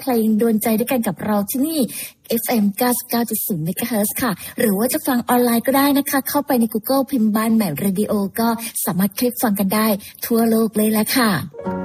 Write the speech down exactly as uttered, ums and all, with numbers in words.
เพลงดวลใจด้วยกันกับเราที่นี่ เอฟ เอ็ม เก้าสิบเก้าจุดศูนย์ เมกะเฮิรตซ์ ค่ะหรือว่าจะฟังออนไลน์ก็ได้นะคะเข้าไปใน Google พิมพ์บ้านแหม่มเรดิโอก็สามารถคลิกฟังกันได้ทั่วโลกเลยละค่ะ